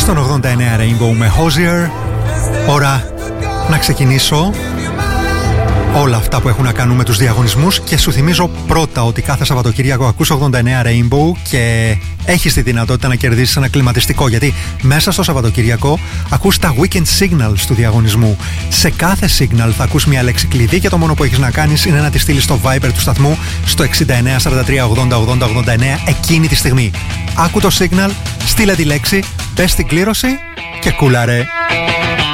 στον 89 Rainbow με Hozier. Ώρα να ξεκινήσω όλα αυτά που έχουν να κάνουν με τους διαγωνισμούς και σου θυμίζω πρώτα ότι κάθε Σαββατοκύριακο ακούς 89 Rainbow και έχεις τη δυνατότητα να κερδίσεις ένα κλιματιστικό, γιατί μέσα στο Σαββατοκύριακο ακούς τα Weekend Signals του διαγωνισμού. Σε κάθε signal θα ακούς μια λέξη κλειδί και το μόνο που έχεις να κάνεις είναι να τη στείλεις στο Viber του σταθμού στο 69 43 80 80 89 εκείνη τη στιγμή. Άκου το signal, στείλε τη λέξη, πες την κλήρωση και κούλαρε.